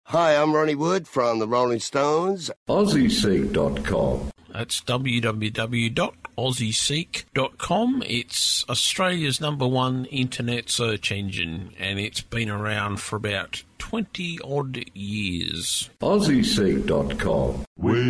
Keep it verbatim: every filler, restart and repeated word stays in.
Hi, I'm Ronnie Wood from the Rolling Stones. Aussie Seek dot com. That's w w w dot aussie seek dot com. It's Australia's number one internet search engine, and it's been around for about twenty odd years. Aussie Seek dot com. We